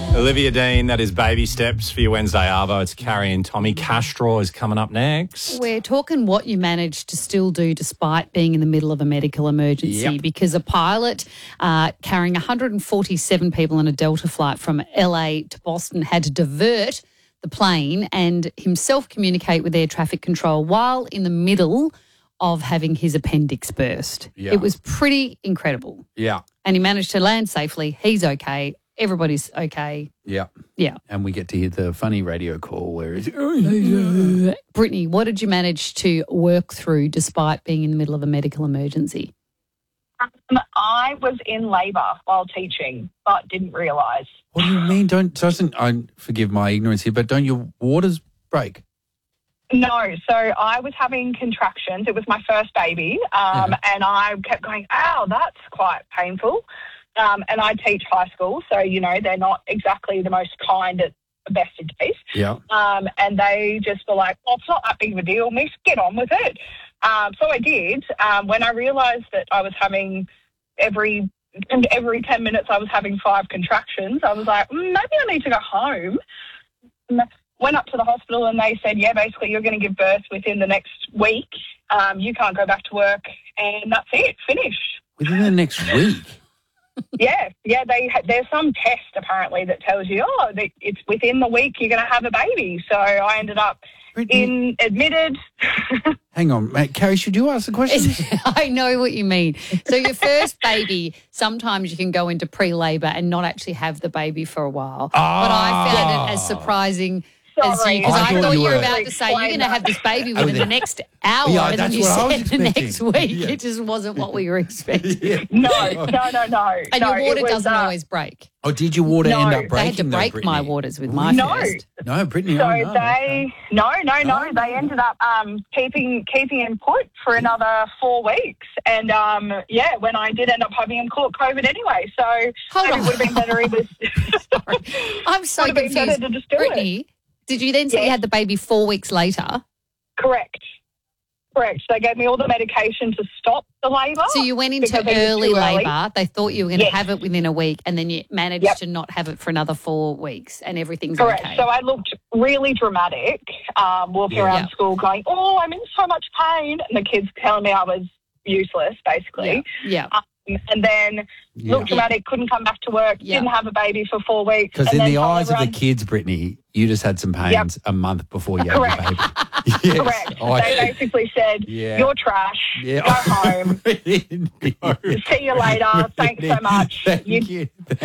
Olivia Dean, that is Baby Steps for your Wednesday Arvo. It's Carrie and Tommy. Castro is coming up next. We're talking what you managed to still do despite being in the middle of a medical emergency, because a pilot carrying 147 people on a Delta flight from LA to Boston had to divert the plane and himself communicate with air traffic control while in the middle of having his appendix burst. Yeah. It was pretty incredible. Yeah. And he managed to land safely. He's okay. Everybody's okay. Yeah. Yeah. And we get to hear the funny radio call where it's... Brittany, what did you manage to work through despite being in the middle of a medical emergency? I was in labour while teaching, but didn't realise. What do you mean? Forgive my ignorance here, but don't your waters break? No, so I was having contractions. It was my first baby, and I kept going, ow, that's quite painful. And I teach high school, so, you know, they're not exactly the most kind at the best of days. Yeah. And they just were like, oh, it's not that big of a deal, miss, get on with it. So I did. When I realised that I was having every 10 minutes I was having 5 contractions, I was like, maybe I need to go home. Went up to the hospital and they said, yeah, basically you're going to give birth within the next week. You can't go back to work, and that's it, finished. Within the next week? Yeah. There's some test apparently that tells you, it's within the week you're going to have a baby. So I ended up admitted. Hang on, mate. Carrie, should you ask the question? I know what you mean. So your first baby, sometimes you can go into pre-labour and not actually have the baby for a while. But I found it as surprising as you, because I thought you were about to say you're going to have this baby within the next hour, and then you said the next week. Yeah. It just wasn't what we were expecting. No. And your water doesn't always break. Oh, did your water end up breaking? They had to break my waters with my first. No, Brittany. So they They ended up keeping him put for another 4 weeks, and when I did end up having him, caught COVID anyway. So it would have been better. He was. Sorry. I'm so confused, Brittany. Did you then say you had the baby 4 weeks later? Correct. They gave me all the medication to stop the labour. So you went into early labour. They thought you were going to have it within a week, and then you managed to not have it for another 4 weeks, and everything's correct. Okay. So I looked really dramatic, walking around school going, oh, I'm in so much pain. And the kids telling me I was useless, basically. Yeah. And then looked dramatic, couldn't come back to work, didn't have a baby for 4 weeks. Because in the eyes of the kids, Brittany, you just had some pains a month before you had your baby. Yes. Correct. They basically said, you're trash, go home, see you later, thanks so much. Thank you.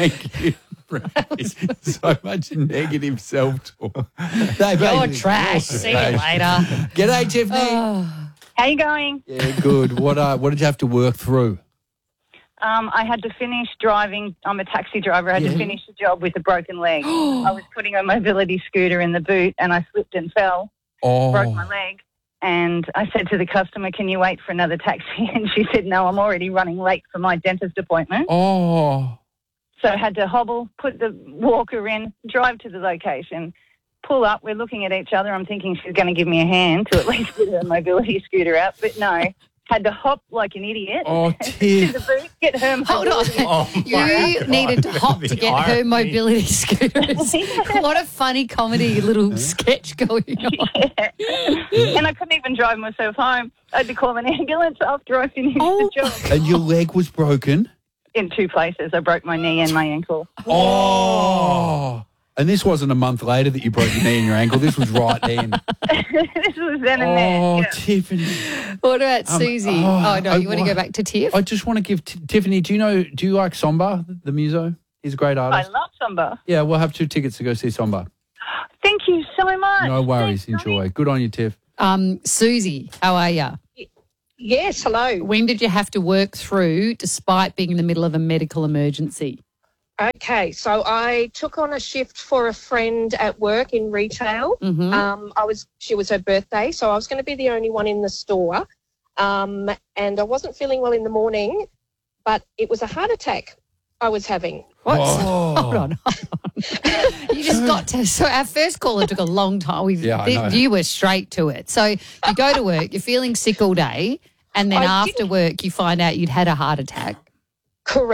So much negative self-talk. You're trash, see you later. G'day, Tiffany. How you going? Yeah, good. What did you have to work through? I had to finish driving. I'm a taxi driver. I had to finish the job with a broken leg. I was putting a mobility scooter in the boot and I slipped and fell, broke my leg. And I said to the customer, can you wait for another taxi? And she said, no, I'm already running late for my dentist appointment. Oh. So I had to hobble, put the walker in, drive to the location, pull up. We're looking at each other. I'm thinking she's going to give me a hand to at least get her mobility scooter out, but no. Had to hop like an idiot to the boot, get her mobility. Hold on. You needed to hop to get her mobility scooters. What a funny comedy little sketch going on. Yeah. And I couldn't even drive myself home. I had to call an ambulance after I finished the job. And your leg was broken? In 2 places. I broke my knee and my ankle. Oh. And this wasn't a month later that you broke your knee and your ankle. This was right then. This was then and there. Oh, Tiffany. What about Susie? You want to go back to Tiff? I just want to give Tiffany, do you like Samba, the muso? He's a great artist. I love Samba. Yeah, we'll have 2 tickets to go see Samba. Thank you so much. No worries. Thanks, enjoy. Tommy. Good on you, Tiff. Susie, how are you? Yes, hello. When did you have to work through despite being in the middle of a medical emergency? Okay, so I took on a shift for a friend at work in retail. Mm-hmm. She was her birthday, so I was going to be the only one in the store. And I wasn't feeling well in the morning, but it was a heart attack I was having. What? Hold on. You just got to. So our first caller took a long time. You were straight to it. So you go to work, you're feeling sick all day, and then after work you find out you'd had a heart attack. Correct.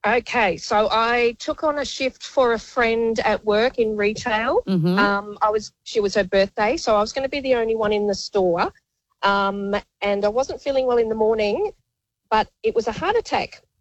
Okay, so I took on a shift for a friend at work in retail. She was her birthday, so I was going to be the only one in the store. And I wasn't feeling well in the morning, but it was a heart attack